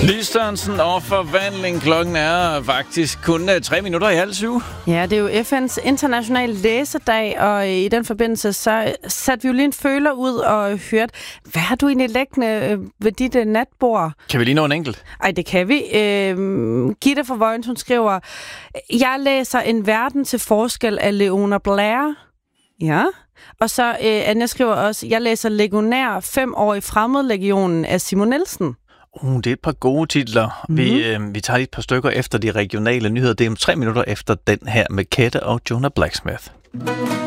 Lis Sørensen og forvandling. Klokken er faktisk kun 7:03. Ja, det er jo FN's internationale læsedag, og i den forbindelse så satte vi jo lige en føler ud og hørte, hvad har du egentlig liggende ved dit natbord? Kan vi lige nå en enkelt? Ej, det kan vi. Gitte fra Vojens, hun skriver, jeg læser En verden til forskel af Leona Blair. Ja. Og så Anja skriver også, jeg læser Legionær 5 år i Fremmedlegionen af Simon Nielsen. Det er et par gode titler. Vi tager lige et par stykker efter de regionale nyheder. Det er om 3 minutter efter den her med Kette og Jonah Blacksmith.